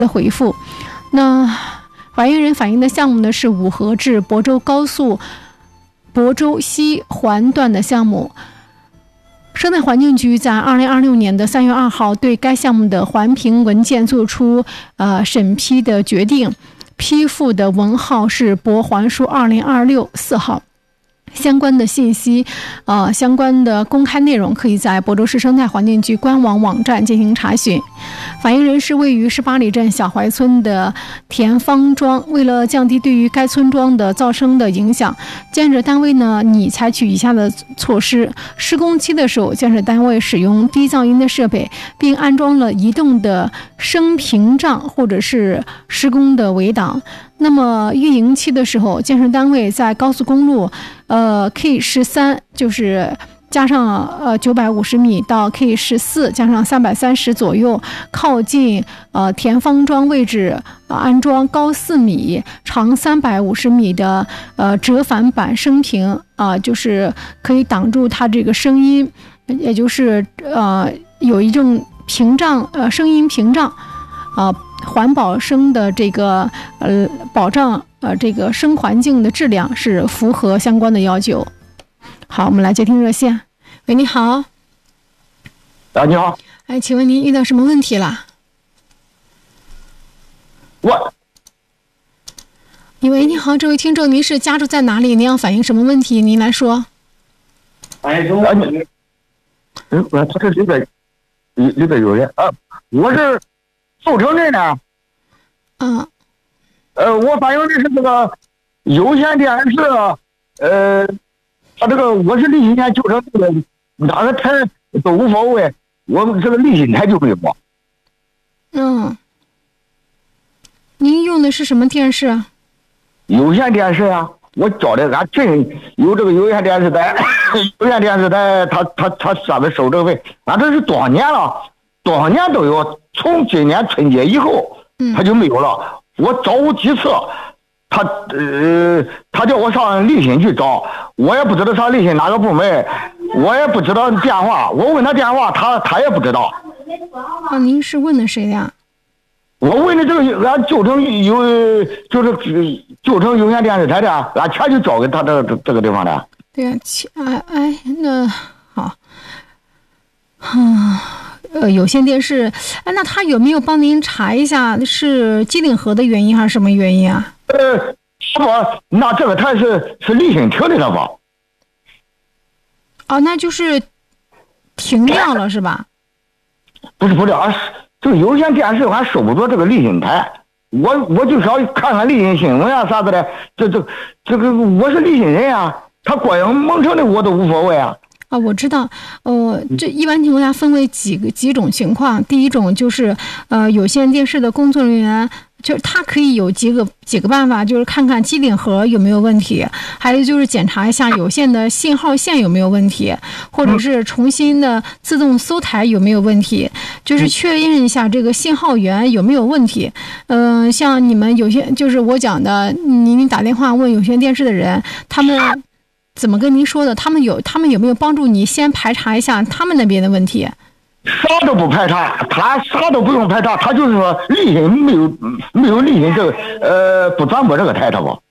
的回复。那怀孕人反映的项目呢是五河至亳州高速亳州西环段的项目。生态环境局在2026年的3月2号对该项目的环评文件作出审批的决定，批复的文号是亳环书2026 4号。相关的信息，相关的公开内容可以在亳州市生态环境局官网网站进行查询。反映人是位于18里镇小槐村的田方庄，为了降低对于该村庄的噪声的影响，建设单位呢拟采取以下的措施：施工期的时候，建设单位使用低噪音的设备，并安装了移动的声屏障或者是施工的围挡。那么运营期的时候，建设单位在高速公路K13就是加上950米到 K14加上330左右，靠近田方庄位置安装高4米、长350米的折返板声屏就是可以挡住它这个声音，也就是有一种屏障声音屏障环保声的这个保障这个声环境的质量是符合相关的要求。好，我们来接听热线。喂，你好。 你好。 哎，请问您遇到什么问题了？喂，你好，这位听众，您是家住在哪里？您要反映什么问题？您来说。 他这里边有人我是寿城镇的。我反映的是这个有线电视，他这个我是立新县旧城镇的，哪个台都无所谓，我们这个立新台就没有。 您用的是什么电视啊？ 有线电视啊，我找的俺镇有这个有线电视台，有线电视台他上的收这费，俺这是多少年了，多少年都有，从今年春节以后他就没有了。我找过几次，他叫我上立新去找，我也不知道上立新哪个部门，我也不知道电话，我问他电话，他也不知道。 您是问的谁呀？ 我问的这个俺旧城就是旧城有线电视台的，俺钱就交给他这个地方的。 对呀，那好，有线电视，那他有没有帮您查一下是机顶盒的原因还是什么原因啊？ 那这个台是立新停的了吧？ 那就是停掉了是吧？ 不是，这个有线电视还收不着这个立新台，我就想看看立新新闻啊啥子的，这个我是立新人啊，他光有蒙城的我都无所谓啊。 我知道，这一般情况下分为几种情况。第一种就是有线电视的工作人员，就是他可以有几个办法，就是看看机顶盒有没有问题，还有就是检查一下有线的信号线有没有问题，或者是重新的自动搜台有没有问题，就是确认一下这个信号源有没有问题。像你们有些就是我讲的，您打电话问有线电视的人，他们怎么跟您说的？他们有没有帮助你先排查一下他们那边的问题？ 啥都不排查，他啥都不用排查，他就是说立新没有立新这个不转播这个台，他不。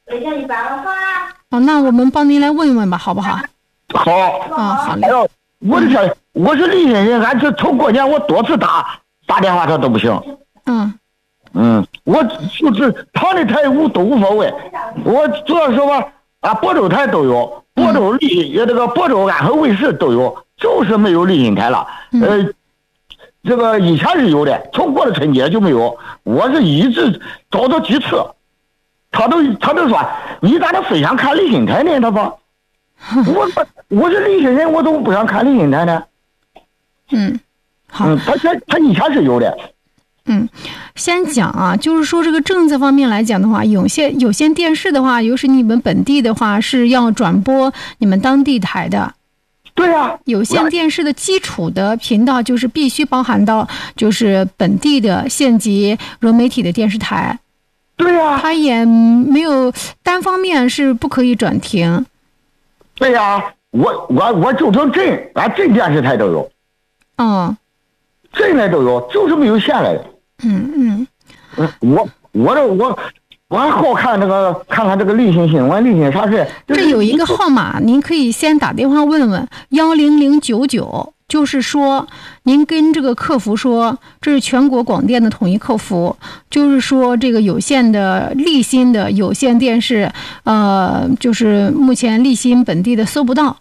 那我们帮您来问一问吧，好不好？ 好。 好嘞。 我是立新人，俺这头过年我多次打电话他都不行。我就是他的台都无所谓，我主要说吧。亳州台都有，亳州这个亳州安和卫视都有，就是没有立新台了。这个以前是有的，从过了春节就没有。我是一直找到几次，他都说你咋都非想看立新台呢？他说，我是立新人，我怎么不想看立新台呢？ 好。 他以前是有的。 先讲就是说这个政策方面来讲的话，有线电视的话，尤其你们本地的话是要转播你们当地台的。 对呀。 有线电视的基础的频道就是必须包含到就是本地的县级融媒体的电视台。 对呀。 它也没有单方面是不可以转停。 对呀，我就成镇，俺镇电视台都有。镇来都有，就是没有县来的。 我还好看这个，看看这个立新新闻，立新啥事？ 这有一个号码，您可以先打电话问问10099，就是说您跟这个客服说，这是全国广电的统一客服，就是说这个有线的立新的有线电视，就是目前立新本地的搜不到。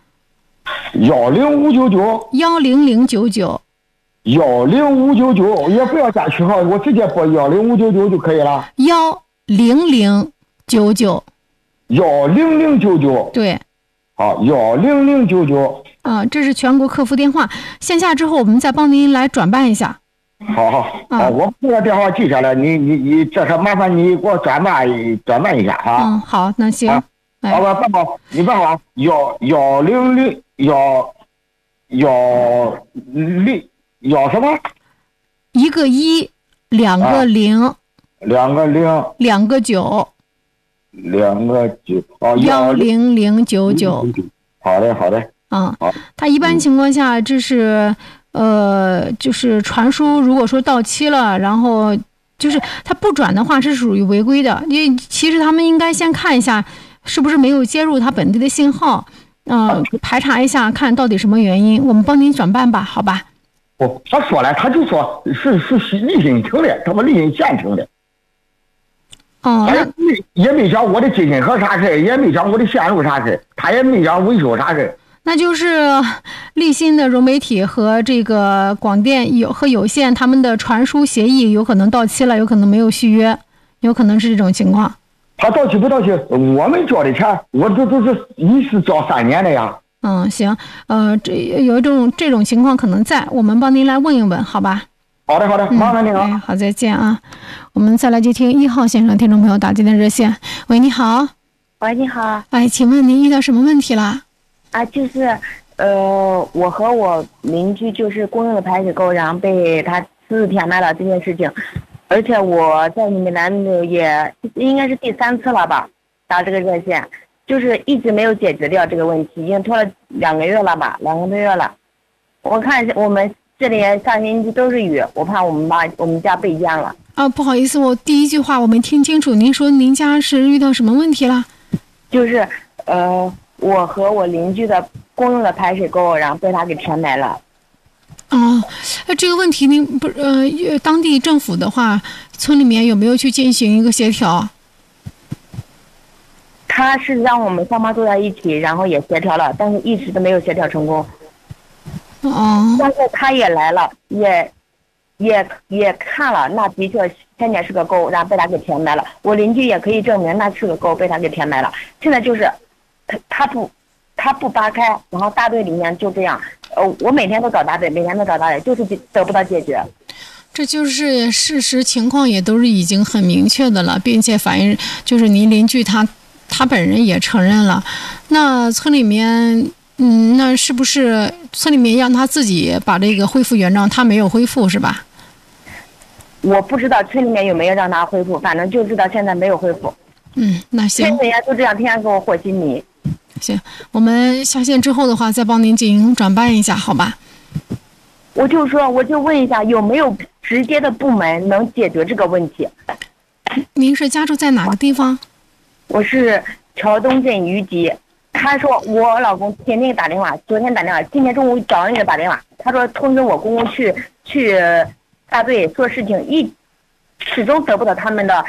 10599。10599也不要加区号，我直接拨10599就可以了。 10099。 10099。 对。 好，10099。 这是全国客服电话。线下之后，我们再帮您来转办一下。 好，我把这个电话记下来，你这是麻烦你给我转办一下啊。 好，那行。 好吧，办好，你办好。100什么？ 一个1，两个0， 两个0， 两个9。10099。 好的。 好。它一般情况下，这是就是传输，如果说到期了，然后就是它不转的话，是属于违规的。因为其实他们应该先看一下，是不是没有接入它本地的信号，排查一下，看到底什么原因。我们帮您转办吧，好吧？ 他说了，他就说是立新停的，他们立新县停的。也没讲我的基金盒啥事，也没讲我的线路啥事，他也没讲维修啥事。 那就是立新的融媒体和这个广电和有线他们的传输协议有可能到期了，有可能没有续约，有可能是这种情况。 他到期不到期，我们交的钱，我这都是一次交3年的呀。 行，这有这种情况可能在，我们帮您来问一问，好吧？ 好的，麻烦您了。 好，再见啊。我们再来接听1号线上听众朋友打进的热线。喂，你好。 喂，你好。 请问您遇到什么问题了？ 就是我和我邻居就是公用的排水沟，然后被他私自填埋了这件事情，而且我在你们栏目也应该是第3次了吧，打这个热线，就是一直没有解决掉这个问题，已经拖了2个月了吧，2个多月了。我看我们这里上星期都是雨，我怕我们家被淹了。 不好意思，我第一句话我没听清楚，您说您家是遇到什么问题了？ 就是我和我邻居的公用的排水沟，然后被他给填埋了。 这个问题您当地政府的话，村里面有没有去进行一个协调？ 他是让我们双方坐在一起，然后也协调了，但是一直都没有协调成功。但是他也来了，也看了，那的确前面是个沟，然后被他给填埋了。我邻居也可以证明那是个沟，被他给填埋了。现在就是他不扒开，然后大队里面就这样，我每天都找大队，就是得不到解决。 这就是事实情况，也都是已经很明确的了，并且反映就是您邻居他本人也承认了。那村里面，那是不是村里面让他自己把这个恢复原状，他没有恢复是吧？ 我不知道村里面有没有让他恢复，反正就知道现在没有恢复。 那行。 村里人就这样天天给我和稀泥。 行，我们下线之后的话，再帮您进行转办一下，好吧？ 我就问一下，有没有直接的部门能解决这个问题？ 您是家住在哪个地方？ 我是桥东镇余集。他说我老公天天打电话，昨天打电话，今天中午早上也打电话，他说通知我公公去大队做事情，始终得不到他们的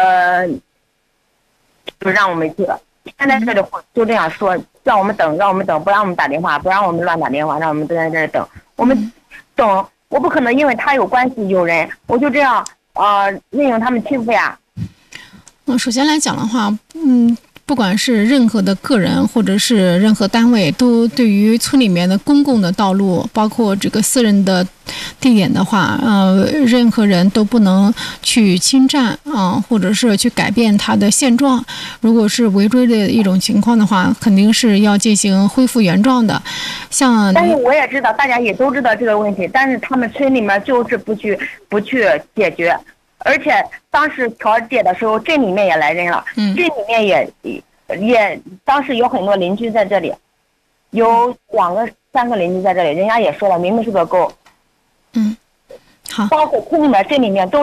就让我们去了。现在这里就这样说，让我们等，不让我们打电话，不让我们乱打电话，让我们都在这儿等。我们等，我不可能因为他有关系有人，我就这样任由他们欺负呀。 首先来讲的话，不管是任何的个人或者是任何单位，都对于村里面的公共的道路，包括这个私人的地点的话，任何人都不能去侵占或者是去改变它的现状。如果是违规的一种情况的话，肯定是要进行恢复原状的。但是我也知道，大家也都知道这个问题，但是他们村里面就是不去解决。而且当时调解的时候，镇里面也来人了，镇里面也当时有很多邻居在这里，有2个3个邻居在这里，人家也说了，明明是个沟。 好。 包括村里面镇里面都知道，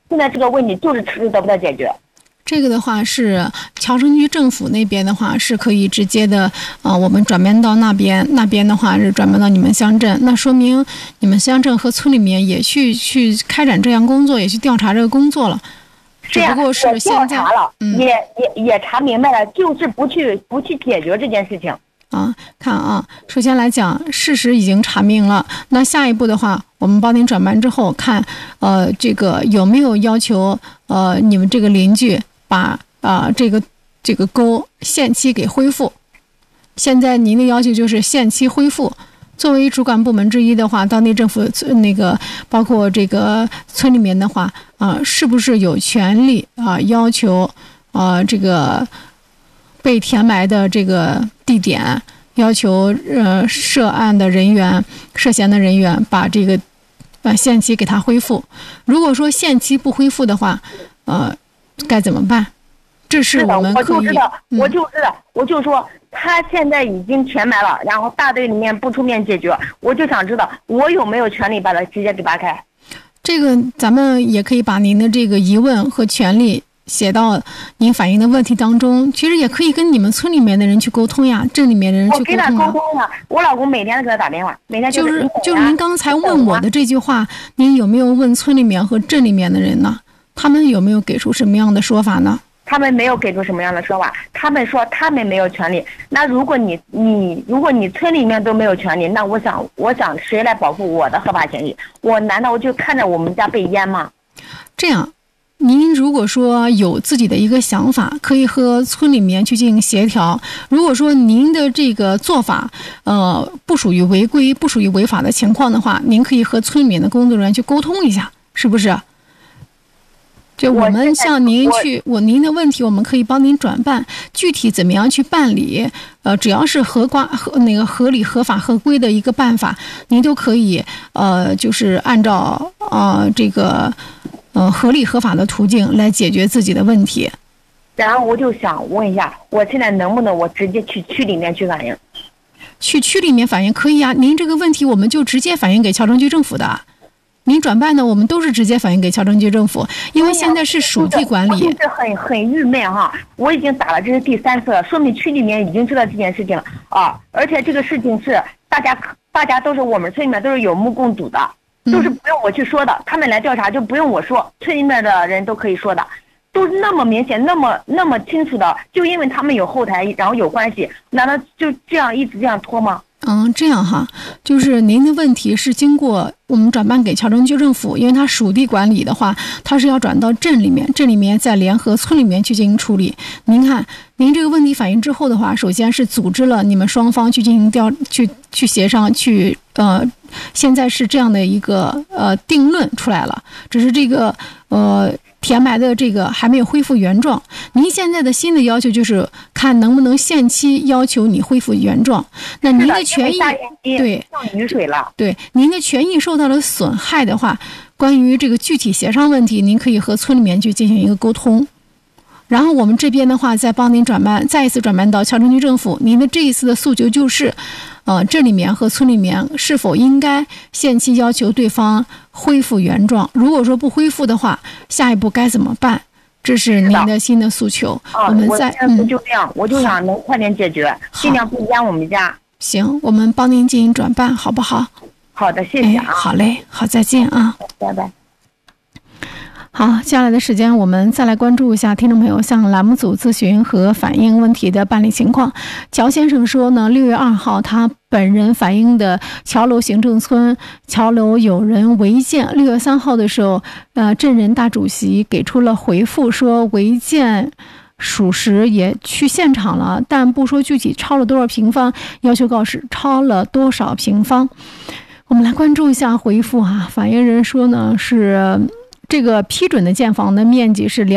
现在这个问题就是迟迟得不到解决。 这个的话是桥城区政府那边的话是可以直接的，我们转变到那边的话是转变到你们乡镇，那说明你们乡镇和村里面也去开展这样工作，也去调查这个工作了。只不过是现在调查了，也查明白了，就是不去解决这件事情。 看啊，首先来讲，事实已经查明了。那下一步的话，我们帮您转办之后，看这个有没有要求你们这个邻居把这个沟限期给恢复。现在您的要求就是限期恢复。作为主管部门之一的话，当地政府那个包括这个村里面的话，是不是有权利要求这个被填埋的这个地点，要求涉案的人员、涉嫌的人员把这个限期给他恢复。如果说限期不恢复的话，该怎么办？这是我们可以。 我就说他现在已经填埋了，然后大队里面不出面解决，我就想知道我有没有权利把它直接给扒开。 这个咱们也可以把您的这个疑问和权利写到您反映的问题当中，其实也可以跟你们村里面的人去沟通呀，镇里面的人去沟通呀。 我跟他沟通了，我老公每天都给他打电话，每天就是您刚才问我的这句话，您有没有问村里面和镇里面的人呢？他们有没有给出什么样的说法呢？ 他们没有给出什么样的说法，他们说他们没有权利。那如果你村里面都没有权利，那我想谁来保护我的合法权益？我难道我就看着我们家被淹吗？ 这样，您如果说有自己的一个想法，可以和村里面去进行协调。如果说您的这个做法不属于违规、不属于违法的情况的话，您可以和村里面的工作人员去沟通一下，是不是？就我们向您您的问题，我们可以帮您转办，具体怎么样去办理，只要是合理、合法、合规的一个办法，您都可以就是按照这个合理合法的途径来解决自己的问题。 然后我就想问一下，我现在能不能我直接去区里面去反映？ 去区里面反映可以啊，您这个问题我们就直接反映给桥城区政府的。您转办呢，我们都是直接反映给桥城区政府，因为现在是属地管理。 我就是很郁闷哈，我已经打了这是第3次了，说明区里面已经知道这件事情了啊，而且这个事情是大家都是我们村里面都是有目共睹的，都是不用我去说的，他们来调查就不用我说，村里面的人都可以说的，都是那么明显、那么清楚的，就因为他们有后台，然后有关系，难道就这样一直这样拖吗？ 这样哈，就是您的问题是经过我们转办给桥城区政府，因为它属地管理的话，它是要转到镇里面再联合村里面去进行处理。您看，您这个问题反映之后的话，首先是组织了你们双方去进行去协商，现在是这样的一个定论出来了，只是这个填埋的这个还没有恢复原状。您现在的新的要求就是看能不能限期要求你恢复原状。那您的权益对雨水了， 对您的权益受到了损害的话，关于这个具体协商问题，您可以和村里面去进行一个沟通。然后我们这边的话，再帮您再一次转办到桥城区政府。您的这一次的诉求就是，镇里面和村里面是否应该限期要求对方恢复原状？如果说不恢复的话，下一步该怎么办？这是您的新的诉求。我们就这样，我就想能快点解决，尽量不淹我们家。 行，我们帮您进行转办，好不好？ 好的，谢谢啊。 好嘞，好，再见啊。 拜拜。 好，接下来的时间我们再来关注一下听众朋友向栏目组咨询和反映问题的办理情况。乔先生说呢，6月2号他本人反映的桥楼行政村桥楼有人违建，6月3号的时候，镇人大主席给出了回复，说违建属实，也去现场了，但不说具体超了多少平方，要求告示超了多少平方。我们来关注一下回复啊，反映人说呢是这个批准的建房的面积是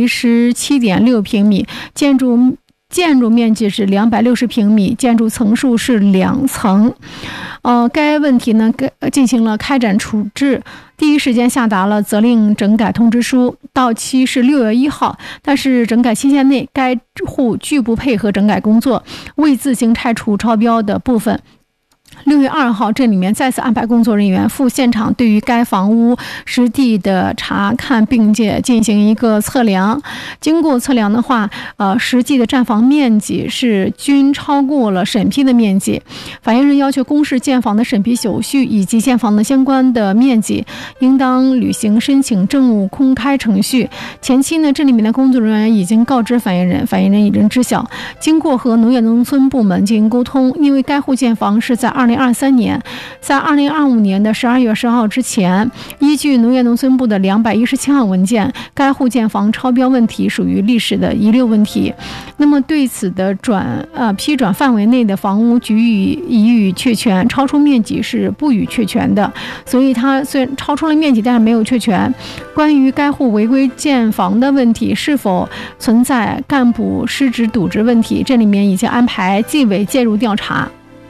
217.6平米，建筑面积是260平米，建筑层数是2层。该问题呢进行了开展处置，第一时间下达了责令整改通知书，到期是6月1号，但是整改期限内该户拒不配合整改工作，未自行拆除超标的部分。 6月2号，这里面再次安排工作人员赴现场，对于该房屋实地的查看，并且进行一个测量。经过测量的话，实际的站房面积是均超过了审批的面积。法院人要求公示建房的审批手续以及建房的相关的面积，应当履行申请政务公开程序。前期呢，这里面的工作人员已经告知法院人，法院人已经知晓。经过和农业农村部门进行沟通，因为该户建房是在2023年，在2025年的12月10号之前，依据农业农村部的217号文件，该户建房超标问题属于历史的遗留问题。那么对此的批转范围内的房屋予以确权，超出面积是不予确权的。所以它虽然超出了面积，但是没有确权。关于该户违规建房的问题是否存在干部失职渎职问题，这里面已经安排纪委介入调查。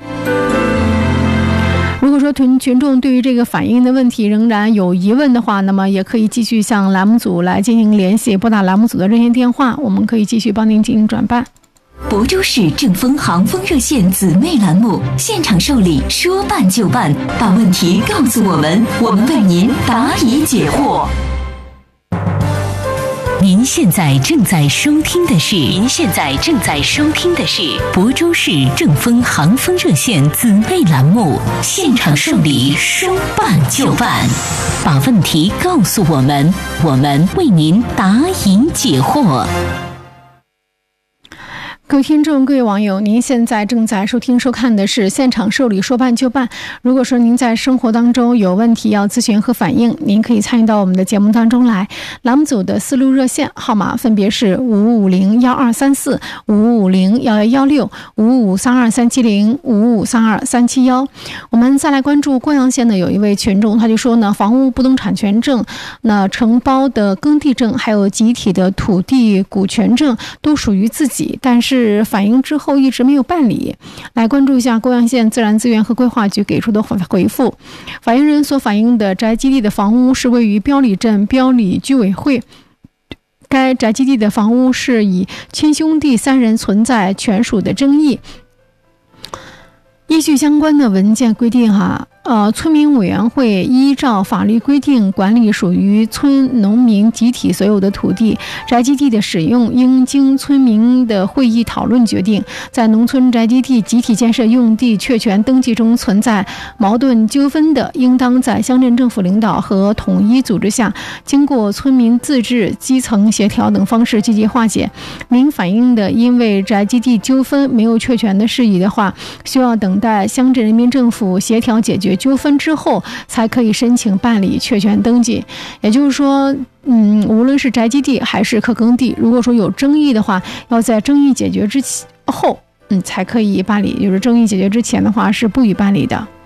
如果说群众对于这个反映的问题仍然有疑问的话，那么也可以继续向栏目组来进行联系，拨打栏目组的热线电话，我们可以继续帮您进行转办。 亳州市正风航风热线姊妹栏目，现场受理，说办就办，把问题告诉我们，我们为您答疑解惑。您现在正在收听的是亳州市正风航风热线姊妹栏目，现场受理，说办就办，把问题告诉我们，我们为您答疑解惑。 各位听众，各位网友，您现在正在收听收看的是现场受理，说办就办。如果说您在生活当中有问题要咨询和反映，您可以参与到我们的节目当中来。栏目组的4路热线号码分别是55501234、55501116、5532-370、5532-371。我们再来关注贵阳县的有一位群众，他就说呢，房屋不动产权证、承包的耕地证，还有集体的土地股权证都属于自己，但是反映之后一直没有办理。来关注一下贵阳县自然资源和规划局给出的回复。反映人所反映的宅基地的房屋是位于标里镇标里居委会，该宅基地的房屋是以亲兄弟3人存在权属的争议。依据相关的文件规定村民委员会依照法律规定管理属于村农民集体所有的土地，宅基地的使用应经村民的会议讨论决定。在农村宅基地集体建设用地确权登记中存在矛盾纠纷的，应当在乡镇政府领导和统一组织下，经过村民自治、基层协调等方式积极化解。您反映的因为宅基地纠纷没有确权的事宜的话，需要等待乡镇人民政府协调解决纠纷之后才可以申请办理确权登记。也就是说无论是宅基地还是可耕地，如果说有争议的话，要在争议解决之后才可以办理，就是争议解决之前的话是不予办理的。